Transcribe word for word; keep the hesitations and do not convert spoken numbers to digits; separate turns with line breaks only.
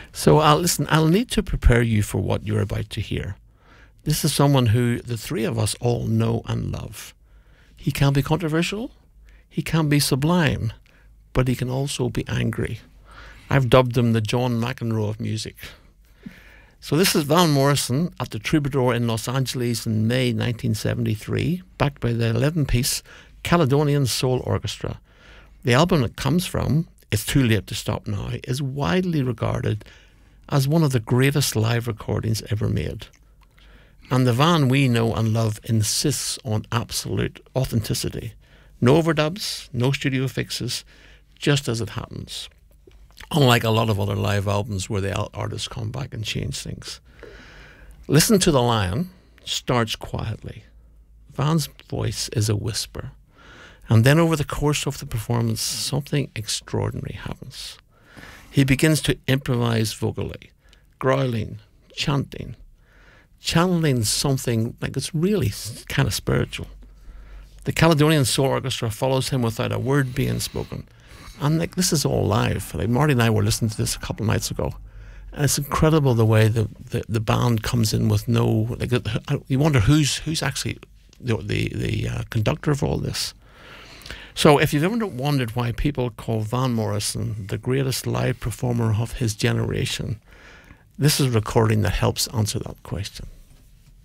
So I'll listen, I'll need to prepare you for what you're about to hear. This is someone who the three of us all know and love. He can be controversial, he can be sublime, but he can also be angry. I've dubbed him the John McEnroe of music. So this is Van Morrison at the Troubadour in Los Angeles in May nineteen seventy-three, backed by the eleven-piece Caledonian Soul Orchestra. The album it comes from, It's Too Late to Stop Now, is widely regarded as one of the greatest live recordings ever made. And the Van we know and love insists on absolute authenticity. No overdubs, no studio fixes, just as it happens. Unlike a lot of other live albums where the artists come back and change things. Listen to The Lion starts quietly. Van's voice is a whisper. And then over the course of the performance, something extraordinary happens. He begins to improvise vocally, growling, chanting, channeling something like it's really kind of spiritual. The Caledonian Soul Orchestra follows him without a word being spoken. And like this is all live. Like Marty and I were listening to this a couple of nights ago, and it's incredible the way the, the, the band comes in with no like. You wonder who's who's actually the the, the uh, conductor of all this. So if you've ever wondered why people call Van Morrison the greatest live performer of his generation, this is a recording that helps answer that question.